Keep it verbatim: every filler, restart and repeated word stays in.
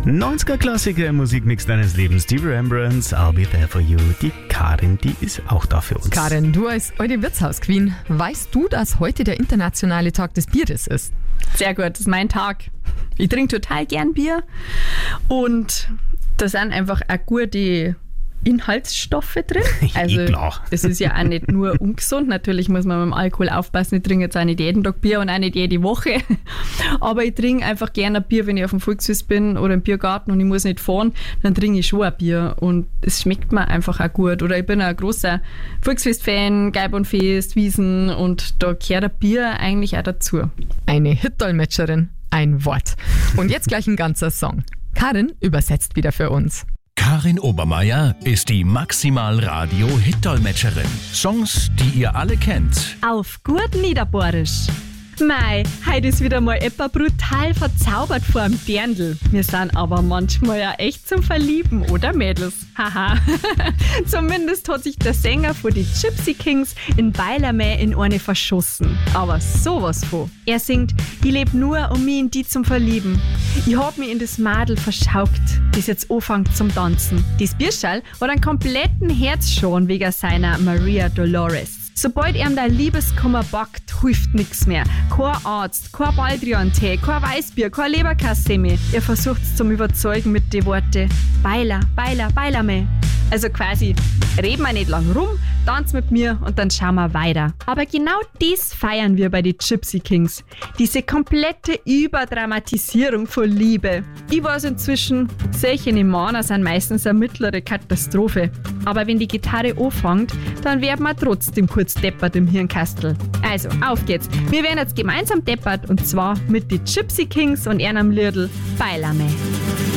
neunziger-Klassiker im Musikmix deines Lebens. Die Rembrandts, I'll Be There For You. Die Karin, die ist auch da für uns. Karin, du als alte Wirtshausqueen, weißt du, dass heute der internationale Tag des Bieres ist? Sehr gut, das ist mein Tag. Ich trinke total gern Bier und da sind einfach auch gute Inhaltsstoffe drin. Also klar. Es ist ja auch nicht nur ungesund. Natürlich muss man beim Alkohol aufpassen. Ich trinke jetzt auch nicht jeden Tag Bier und auch nicht jede Woche. Aber ich trinke einfach gerne ein Bier, wenn ich auf dem Volksfest bin oder im Biergarten und ich muss nicht fahren, dann trinke ich schon ein Bier und es schmeckt mir einfach auch gut. Oder ich bin ein großer Volksfest-Fan, Gaibonfest, Wiesen und da gehört ein Bier eigentlich auch dazu. Eine Hit-Dolmetscherin, ein Wort. Und jetzt gleich ein ganzer Song. Karin übersetzt wieder für uns. Karin Obermeier ist die Maximal-Radio-Hit-Dolmetscherin. Songs, die ihr alle kennt. Auf gut Niederbohrisch. Mei, heute ist wieder mal etwa brutal verzaubert vor dem Dirndl. Wir sind aber manchmal ja echt zum Verlieben, oder Mädels? Haha. Zumindest hat sich der Sänger von die Gypsy Kings in Beilermäh in eine verschossen. Aber sowas von. Er singt, ich leb nur, um mich in die zum Verlieben. Ich hab mich in das Madel verschaukt, das jetzt anfängt zum Tanzen. Das Bierschall hat einen kompletten Herzschon wegen seiner Maria Dolores. Sobald ihm der Liebeskummer backt, hilft nix mehr. Kein Arzt, kein Baldrian-Tee, kein Weißbier, kein Leberkassemi. Er versucht's zum Überzeugen mit den Worten Beiler, Beiler, Beilermäh. Also quasi, reden wir nicht lang rum, tanz mit mir und dann schauen wir weiter. Aber genau das feiern wir bei den Gypsy Kings. Diese komplette Überdramatisierung von Liebe. Ich weiß inzwischen, solche Männer sind meistens eine mittlere Katastrophe. Aber wenn die Gitarre anfängt, dann werden wir trotzdem kurz deppert im Hirnkastel. Also, auf geht's. Wir werden jetzt gemeinsam deppert und zwar mit den Gypsy Kings und ihrem Liedl Beilermäh.